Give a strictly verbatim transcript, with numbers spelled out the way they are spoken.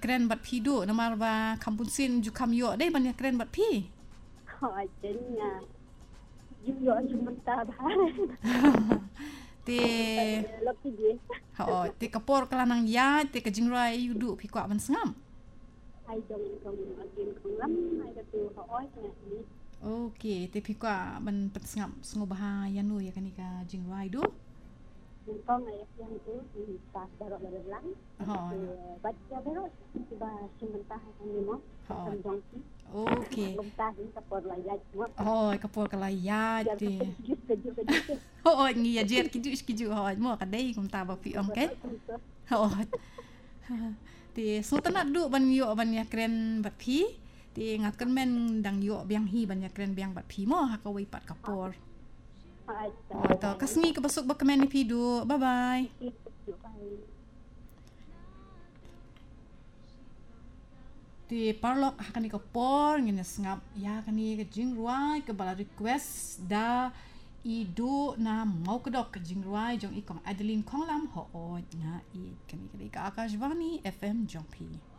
keren bat pi du namar ba kampun sin ju kam yo dai ban keren bat pi. Hỏi đến nhà giúp dọn chúng ta bahar. Ti Lop ti dia. ho ti kapor kelanang ya ti ka jingrai yu du pi kwa ban sngam. Ai dong dong agin kong lam ai da tu hỏi nya ni. Okey, ti pi kwa ban pen sngam sngo bah yanu ya kan ka jingrai du. Kong ai yang tu pas darok dari lang. Ho. Baca darok tiba sementah kan ni mo. Kan dong ti. Okey. Mentah ni kapor layat mo. Oh, kapor kalaya ti. Kejut kejut kejut. Oh, ngi ya jer kiju kiju ho mo ka dai kum ta ba pi ong ke. Oh. Ti so tanat du ban yo ban ya keren bat pi. Ti ngat kan men dang yo biang hi ban ya keren biang bat pi mo ha ka wei pat kapor. Oh, ta kasngi ka basuk ba kemen ni pi du. Bye bye. Ti parlok akan kapor ngene sngap ya kan ni ka jingruai ke bala request da idu na mau kedok ke jingruai jong ikong Adeline Konglam ho o nga i kan ni ka Akashvani F M Jongpi.